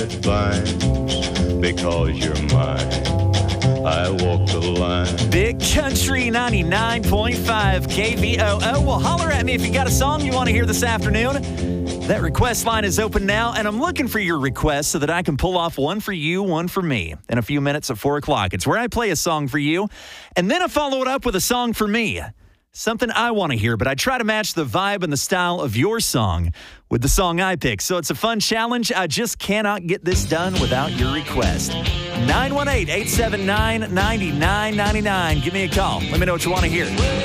Because you're mine, I walk the line. Big Country 99.5 KVOO. Well, holler at me if you got a song you want to hear this afternoon. That request line is open now, and I'm looking for your requests so that I can pull off one for you, one for me in a few minutes at 4 o'clock. It's where I play a song for you, and then I follow it up with a song for me. Something I want to hear, but I try to match the vibe and the style of your song with the song I pick. So it's a fun challenge. I just cannot get this done without your request. 918-879-9999. Give me a call. Let me know what you want to hear.